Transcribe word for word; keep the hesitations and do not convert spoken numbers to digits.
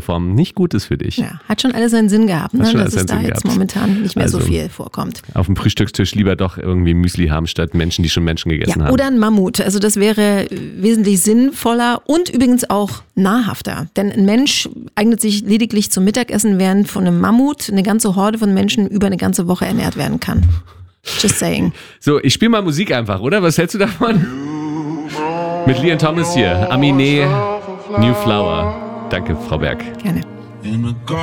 Form nicht gut ist für dich. Ja, hat schon alles seinen Sinn gehabt, ne? Schon dass es da Sinn jetzt gehabt. momentan nicht mehr also, so viel vorkommt. Auf dem Frühstückstisch lieber doch irgendwie Müsli haben, statt Menschen, die schon Menschen gegessen ja, haben. Oder ein Mammut. Also das wäre wesentlich sinnvoller und übrigens auch nahrhafter. Denn ein Mensch eignet sich lediglich zum Mittagessen, während von einem Mammut eine ganze Horde von Menschen über eine ganze Woche ernährt werden kann. Just saying. So, ich spiele mal Musik einfach, oder? Was hältst du davon? Mit Leon Thomas hier. Aminé, New Flower. Danke, Frau Berg. Gerne.